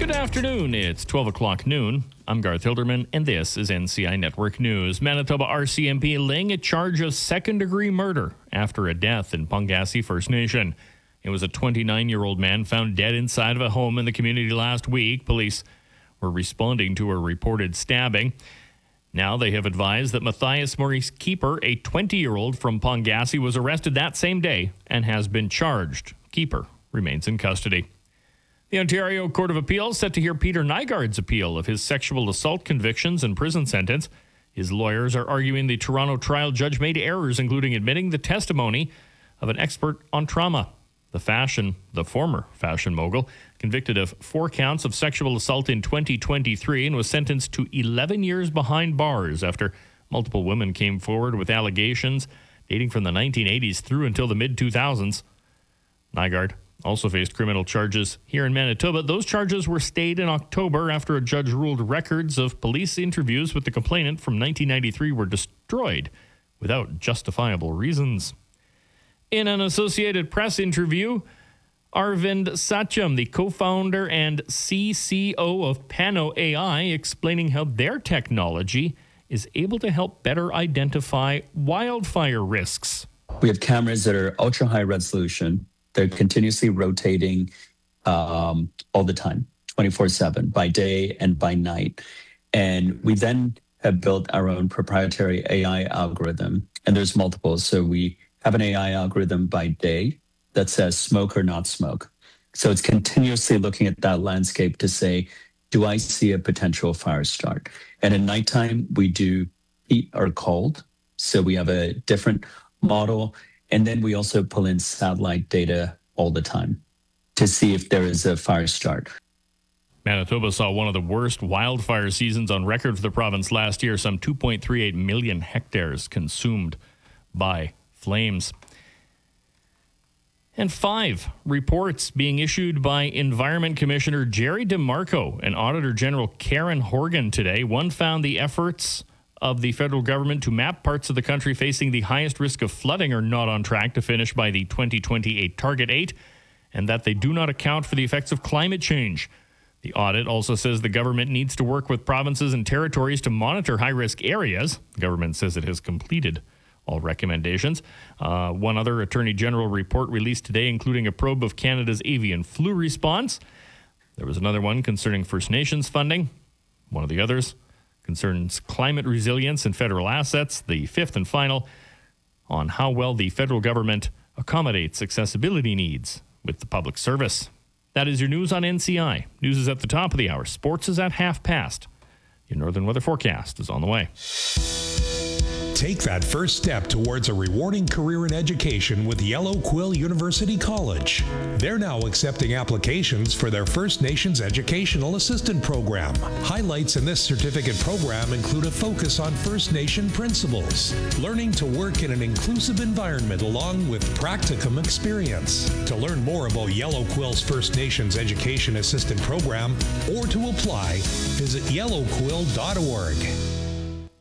Good afternoon. It's 12 o'clock noon. I'm Garth Hilderman, and this is NCI Network News. Manitoba RCMP laying a charge of second-degree murder after a death in Pongassi First Nation. It was a 29-year-old man found dead inside of a home in the community last week. Police were responding to a reported stabbing. Now they have advised that Matthias Maurice Keeper, a 20-year-old from Pongassi, was arrested that same day and has been charged. Keeper remains in custody. The Ontario Court of Appeal set to hear Peter Nygard's appeal of his sexual assault convictions and prison sentence. His lawyers are arguing the Toronto trial judge made errors, including admitting the testimony of an expert on trauma. The former fashion mogul, convicted of 4 counts of sexual assault in 2023 and was sentenced to 11 years behind bars after multiple women came forward with allegations dating from the 1980s through until the mid-2000s. Nygard also faced criminal charges here in Manitoba. Those charges were stayed in October after a judge ruled records of police interviews with the complainant from 1993 were destroyed without justifiable reasons. In an Associated Press interview, Arvind Satyam, the co-founder and CCO of Pano AI, explaining how their technology is able to help better identify wildfire risks. We have cameras that are ultra-high resolution. They're continuously rotating all the time, 24/7, by day and by night. And we then have built our own proprietary AI algorithm, and there's multiple. So we have an AI algorithm by day that says smoke or not smoke. So it's continuously looking at that landscape to say, do I see a potential fire start? And at nighttime, we do heat or cold. So we have a different model. And then we also pull in satellite data all the time to see if there is a fire start. Manitoba saw one of the worst wildfire seasons on record for the province last year, some 2.38 million hectares consumed by flames. And 5 reports being issued by Environment Commissioner Jerry DeMarco and Auditor General Karen Horgan today. One found the efforts of the federal government to map parts of the country facing the highest risk of flooding are not on track to finish by the 2028 target 8, and that they do not account for the effects of climate change. The audit also says the government needs to work with provinces and territories to monitor high-risk areas. The government says it has completed all recommendations. One other Attorney General report released today, including a probe of Canada's avian flu response. There was another one concerning First Nations funding. One of the others concerns climate resilience and federal assets. The 5th and final on how well the federal government accommodates accessibility needs with the public service. That is your news on NCI. News is at the top of the hour. Sports is at past. Your Northern Weather forecast is on the way. Take that first step towards a rewarding career in education with Yellow Quill University College. They're now accepting applications for their First Nations Educational Assistant Program. Highlights in this certificate program include a focus on First Nation principles, learning to work in an inclusive environment along with practicum experience. To learn more about Yellow Quill's First Nations Education Assistant Program or to apply, visit yellowquill.org.